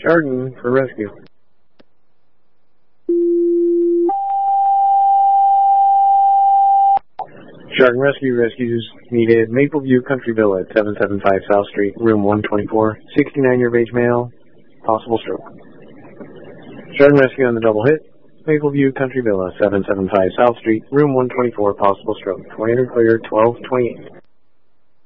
Chardon for rescue. Chardon Rescue rescues needed Mapleview Country Villa at 775 South Street, room 124, 69-year-of-age male, possible stroke. Chardon Rescue on the double hit. Mapleview Country Villa, 775 South Street, room 124, possible stroke. 20 clear, 1228.